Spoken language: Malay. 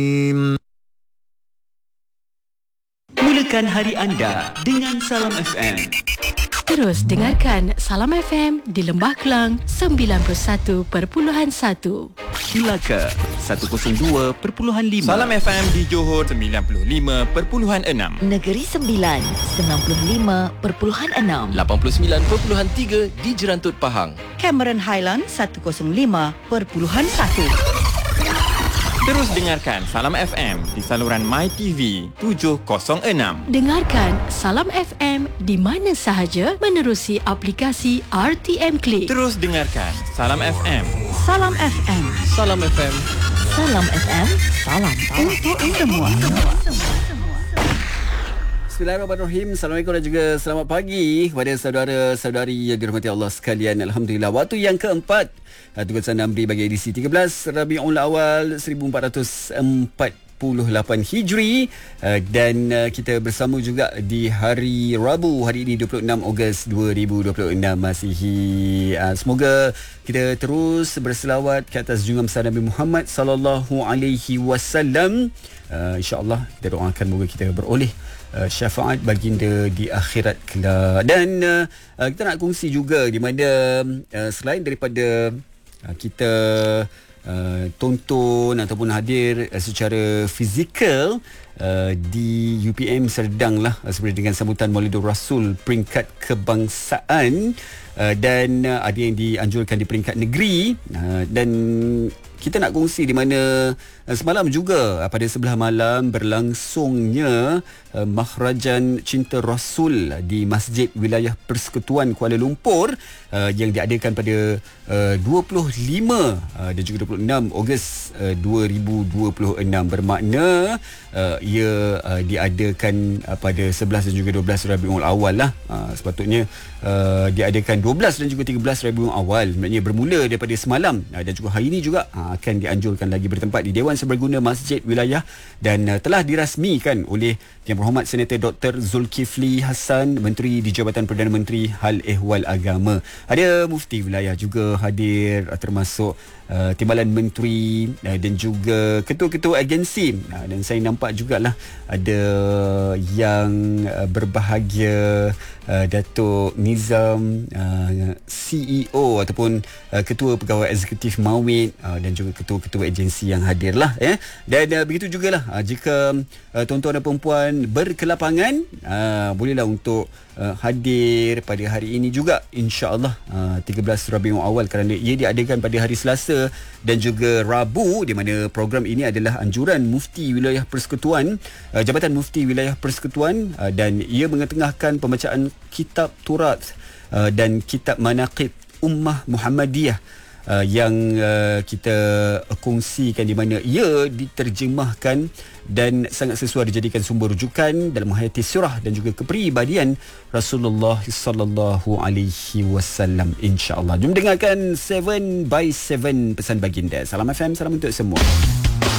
Mulakan hari anda dengan Salam FM. Terus dengarkan Salam FM di Lembah Kelang 91.1, Melaka 102.5, Salam FM di Johor 95.6, Negeri Sembilan 95.6, 89.3 di Jerantut Pahang, Cameron Highland 105.1. Terus dengarkan Salam FM di saluran MyTV 706. Dengarkan Salam FM di mana sahaja menerusi aplikasi RTM Click. Terus dengarkan Salam FM. Salam FM. Salam FM. Salam FM. Salam Untuk semua. Bismillahirrahmanirrahim. Assalamualaikum dan juga selamat pagi kepada saudara-saudari yang dirahmati Allah sekalian. Alhamdulillah, waktu yang keempat tugasan Namri bagi edisi 13 Rabiul Awal 1448 Hijri, dan kita bersama juga di hari Rabu, hari ini 26 Ogos 2026 Masihi. Semoga kita terus berselawat ke atas junjungan besar Nabi Muhammad sallallahu alaihi wasallam. InsyaAllah kita doakan moga kita beroleh syafaat baginda di akhirat kelak. Dan kita nak kongsi juga di mana selain daripada kita tonton ataupun hadir secara fizikal di UPM Serdang lah, seperti dengan sambutan Maulidur Rasul peringkat kebangsaan, dan ada yang dianjurkan di peringkat negeri, dan kita nak kongsi di mana semalam juga pada sebelah malam berlangsungnya Mahrajan Cinta Rasul di Masjid Wilayah Persekutuan Kuala Lumpur, yang diadakan pada 25 dan juga 26 Ogos 2026. Bermakna ia diadakan pada 11 dan juga 12 Rabiul Awal lah. Sepatutnya diadakan 12 dan juga 13 Rabiul Awal, maknanya bermula daripada semalam, dan juga hari ini juga akan dianjurkan lagi bertempat di Dewan Serbaguna Masjid Wilayah, dan telah dirasmikan oleh Yang Berhormat Senator Dr. Zulkifli Hassan, Menteri di Jabatan Perdana Menteri Hal Ehwal Agama. Ada Mufti Wilayah juga hadir, termasuk timbalan menteri dan juga ketua-ketua agensi, dan saya nampak jugalah ada yang berbahagia, Datuk Nizam, CEO ataupun Ketua Pegawai Eksekutif Mawid, dan juga ketua-ketua agensi yang hadirlah, ya. Dan begitu jugalah jika tuan-tuan dan perempuan berkelapangan, bolehlah untuk hadir pada hari ini juga, insya-Allah 13 Rabiul Awal, kerana ia diadakan pada hari Selasa dan juga Rabu, di mana program ini adalah anjuran Mufti Wilayah Persekutuan, Jabatan Mufti Wilayah Persekutuan, dan ia mengetengahkan pembacaan kitab Turat dan kitab Manaqib Ummah Muhammadiyah, yang kita kongsikan, di mana ia diterjemahkan dan sangat sesuai dijadikan sumber rujukan dalam menghayati sirah dan juga kepribadian Rasulullah sallallahu alaihi wasallam, insya-Allah. Jom dengarkan 7 by 7 pesan baginda. Salam FM, salam untuk semua.